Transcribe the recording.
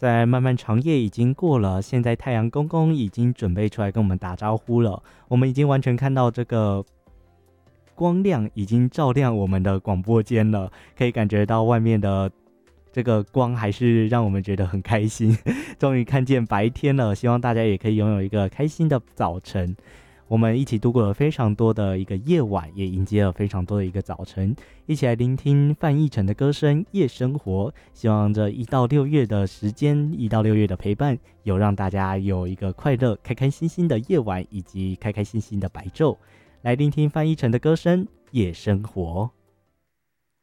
虽然漫漫长夜已经过了，现在太阳公公已经准备出来跟我们打招呼了。我们已经完全看到这个光亮已经照亮我们的广播间了，可以感觉到外面的这个光还是让我们觉得很开心。终于看见白天了，希望大家也可以拥有一个开心的早晨。我们一起度过了非常多的一个夜晚，也迎接了非常多的一个早晨，一起来聆听范逸臣的歌声《夜生活》。希望这1到6月的时间，1到6月的陪伴，有让大家有一个快乐、开开心心的夜晚，以及开开心心的白昼。来聆听范逸臣的歌声《夜生活》。